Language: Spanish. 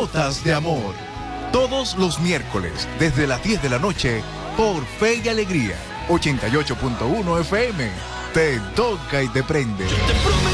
Gotas de Amor. Todos los miércoles, desde las 10 de la noche, por Fe y Alegría, 88.1 FM. Te toca y te prende.